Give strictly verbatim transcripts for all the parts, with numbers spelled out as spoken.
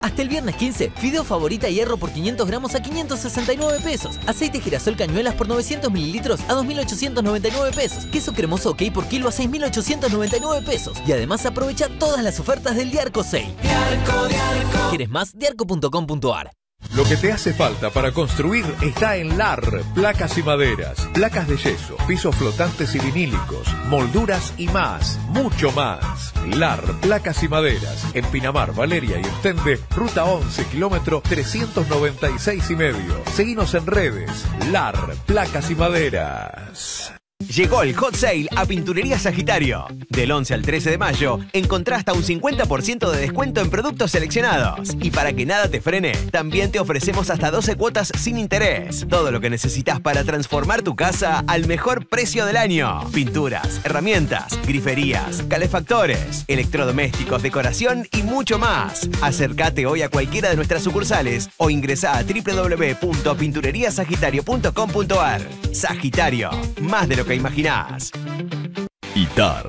Hasta el viernes quince, fideo favorita hierro por quinientos gramos a quinientos sesenta y nueve pesos. Aceite girasol cañuelas por novecientos mililitros a dos mil ochocientos noventa y nueve pesos. Queso cremoso OK por kilo a seis mil ochocientos noventa y nueve pesos. Y además aprovecha todas las ofertas del Diarco Sale. Diarco, Diarco. ¿Quieres más? diarco punto com punto ar. Lo que te hace falta para construir está en L A R, placas y maderas, placas de yeso, pisos flotantes y vinílicos, molduras y más, mucho más. L A R, placas y maderas, en Pinamar, Valeria y Ostende, ruta once, kilómetro trescientos noventa y seis y medio. Seguinos en redes, L A R, placas y maderas. Llegó el Hot Sale a Pinturería Sagitario. Del once al trece de mayo, encontrá hasta un cincuenta por ciento de descuento en productos seleccionados. Y para que nada te frene, también te ofrecemos hasta doce cuotas sin interés. Todo lo que necesitas para transformar tu casa al mejor precio del año. Pinturas, herramientas, griferías, calefactores, electrodomésticos, decoración y mucho más. Acércate hoy a cualquiera de nuestras sucursales o ingresá a doble u doble u doble u punto pinturería sagitario punto com punto ar. Sagitario, más de lo que imaginás. I T A R.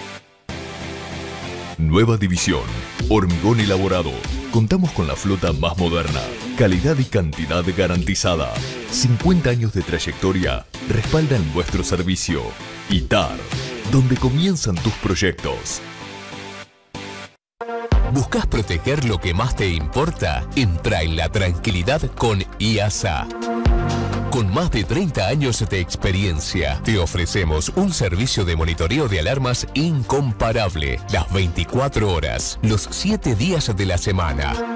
Nueva división. Hormigón elaborado. Contamos con la flota más moderna. Calidad y cantidad garantizada. cincuenta años de trayectoria respaldan nuestro servicio. I T A R. Donde comienzan tus proyectos. ¿Buscas proteger lo que más te importa? Entra en la tranquilidad con I A S A. Con más de treinta años de experiencia, te ofrecemos un servicio de monitoreo de alarmas incomparable, las veinticuatro horas, los siete días de la semana.